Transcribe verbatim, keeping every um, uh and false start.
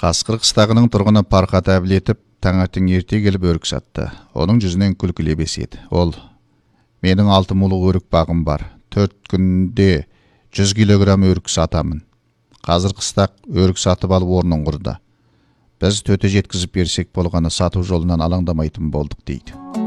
Қасқыр қыстағының тұрғыны Парқат әбілетіп, таңертең ерте келіп өрік сатты. Оның жүзінен күлкі лебес еді. Ол: менің алты мулық өрік бағым бар. Төрт күнде жүз килограмм өрік сатамын. Қазір қыстақ өрік сатып алып орнын құрды. Біз төте жеткізіп берсек болғаны сату жолынан алаңдамайтын болдық дейді.